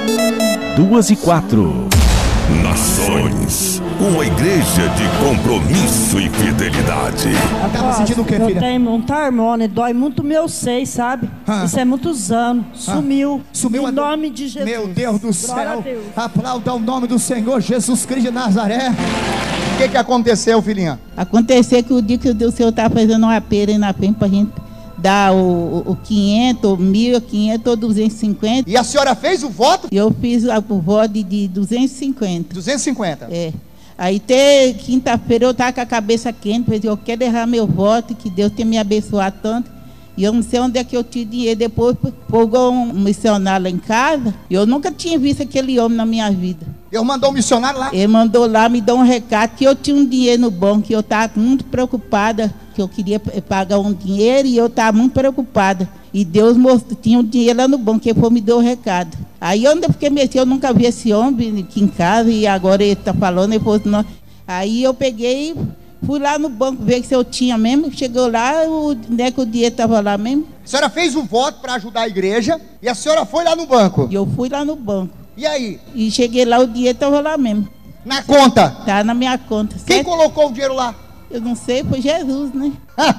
2:04. Nações, uma igreja de compromisso e fidelidade. Tá sentindo o que, filha? Eu tenho muita hormônio, dói muito meu seio, sabe? Isso é muitos anos. Sumiu. Sumiu em nome de Jesus. Meu Deus do Glória a céu. Deus. Aplauda o nome do Senhor Jesus Cristo de Nazaré. O que aconteceu, filhinha? Aconteceu que o dia que o senhor estava fazendo uma pera aí na frente pra gente dar o 500, 1.500 ou 250. E a senhora fez o voto? E eu fiz o voto de 250. 250? É. Aí até quinta-feira eu estava com a cabeça quente, falei, eu quero errar meu voto, que Deus tenha me abençoado tanto. E eu não sei onde é que eu tive dinheiro. Depois pegou um missionário lá em casa. Eu nunca tinha visto aquele homem na minha vida. Deus mandou um missionário lá? Ele mandou lá, me deu um recado que eu tinha um dinheiro no banco, que eu estava muito preocupada, que eu queria pagar um dinheiro e eu estava muito preocupada. E Deus mostrou, tinha um dinheiro lá no banco, que ele me deu o recado. Aí eu fiquei mexendo, eu nunca vi esse homem aqui em casa e agora ele está falando, ele falou, não. Aí eu peguei, fui lá no banco ver se eu tinha mesmo, chegou lá, o dinheiro estava lá mesmo. A senhora fez um voto para ajudar a igreja e a senhora foi lá no banco? E eu fui lá no banco. E aí? E cheguei lá, o dinheiro estava lá mesmo. Na conta? Tá na minha conta. Quem certo? colocou o dinheiro lá? Eu não sei, foi Jesus, né?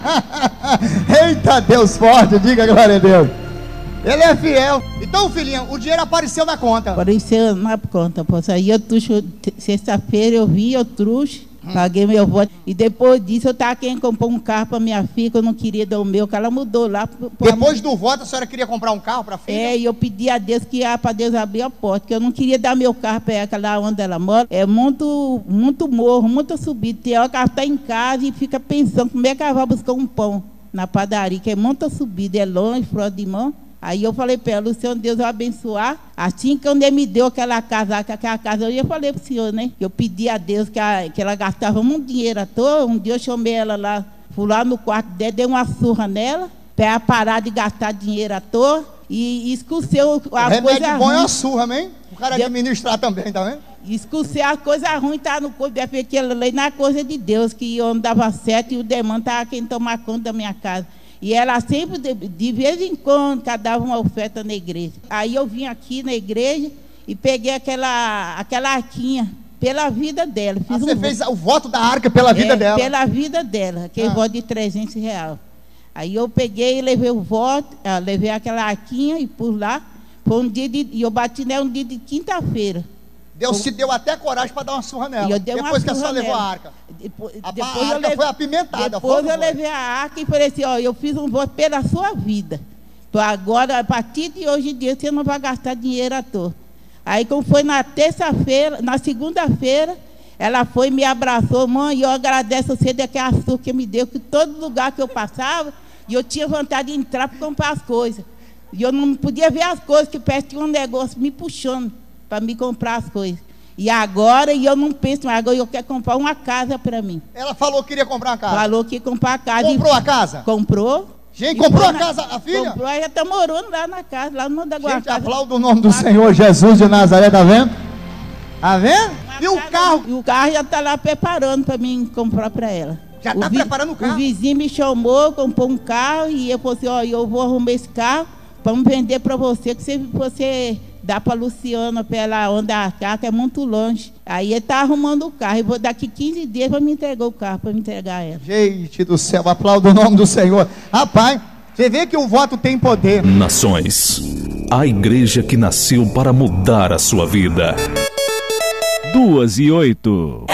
Eita Deus forte, diga glória a Deus. Ele é fiel. Então, filhinha, o dinheiro apareceu na conta. Apareceu na conta, poxa. Aí eu trouxe, sexta-feira eu vi, eu trouxe, paguei meu voto. E depois disso eu estava querendo comprar um carro para minha filha, que eu não queria dar o meu, que ela mudou lá. Depois do voto, a senhora queria comprar um carro para a filha? É, e eu pedi a Deus que ia para Deus abrir a porta, que eu não queria dar meu carro para ela, lá onde ela mora. É muito morro, muito subido. Tem hora que ela está em casa e fica pensando como é que ela vai buscar um pão na padaria, que é muito subido, é longe, fora de mão. Aí eu falei para ela, o Senhor Deus vai abençoar. Assim que ele me deu aquela casa, eu falei para o Senhor, né? Eu pedi a Deus que ela gastava muito dinheiro à toa. Um dia eu chamei ela lá, fui lá no quarto dela, dei uma surra nela, para ela parar de gastar dinheiro à toa. E escureceu a coisa ruim. Remédio bom é uma surra, amém? O cara administrar também, tá vendo? Escureceu a coisa ruim, tá no corpo, deve ter aquela lei na coisa de Deus, que eu não dava certo e o demônio estava quem tomar conta da minha casa. E ela sempre, de vez em quando, dava uma oferta na igreja. Aí eu vim aqui na igreja e peguei aquela arquinha pela vida dela. Você fez o voto da arca pela vida dela? Pela vida dela, aquele voto de R$300. Aí eu peguei e levei o voto, levei aquela arquinha e por lá. Foi um dia e eu bati nela um dia de quinta-feira. Deus te deu até coragem para dar uma surra nela. Depois que a senhora levou a arca. A arca foi apimentada. Depois eu levei a arca e falei assim, ó, eu fiz um voto pela sua vida. Então agora, a partir de hoje em dia, você não vai gastar dinheiro à toa. Aí como foi na terça-feira, na segunda-feira, ela foi e me abraçou, mãe, eu agradeço a você daquela surra que me deu, que todo lugar que eu passava, e eu tinha vontade de entrar para comprar as coisas. E eu não podia ver as coisas, que perto tinha um negócio me puxando para me comprar as coisas. E agora, eu não penso mais, agora eu quero comprar uma casa para mim. Ela falou que queria comprar uma casa? Falou que ia comprar a casa. Comprou a casa? Comprou. Gente, comprou a casa, a filha? Comprou, aí já está morando lá na casa, lá no Mandaguá. Gente, aplauda o nome do Senhor Jesus de Nazaré, tá vendo? Tá vendo? E o carro? E o carro já está lá preparando para mim comprar para ela. Já está preparando o carro? O vizinho me chamou, comprou um carro e eu falei assim, ó, eu vou arrumar esse carro, vamos vender para você, que você dá para a Luciana, para ela andar a carro, que é muito longe. Aí ele está arrumando o carro, e daqui 15 dias vai me entregar o carro, para me entregar ela. Gente do céu, aplauda o nome do Senhor. Rapaz, você vê que o voto tem poder. Nações, a igreja que nasceu para mudar a sua vida. 2:08.